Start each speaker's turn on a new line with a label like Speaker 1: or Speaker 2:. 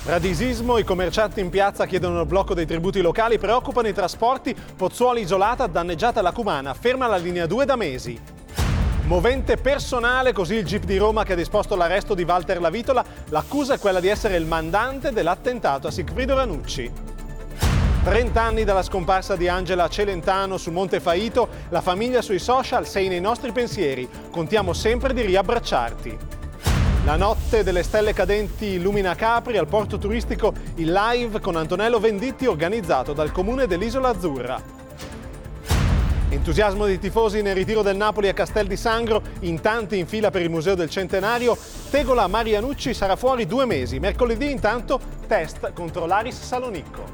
Speaker 1: Radisismo, i commercianti in piazza chiedono il blocco dei tributi locali, preoccupano i trasporti, Pozzuoli isolata, danneggiata la Cumana, ferma la linea 2 da mesi. Movente personale, così il GIP di Roma che ha disposto l'arresto di Walter Lavitola, l'accusa è quella di essere il mandante dell'attentato a Sigfrido Ranucci. 30 anni dalla scomparsa di Angela Celentano su Monte Faito, la famiglia sui social, sei nei nostri pensieri, contiamo sempre di riabbracciarti. La notte delle stelle cadenti illumina Capri, al porto turistico il live con Antonello Venditti organizzato dal comune dell'Isola Azzurra. Entusiasmo dei tifosi nel ritiro del Napoli a Castel di Sangro, in tanti in fila per il Museo del Centenario. Tegola Marianucci sarà fuori 2 mesi, mercoledì intanto test contro l'Aris Salonicco.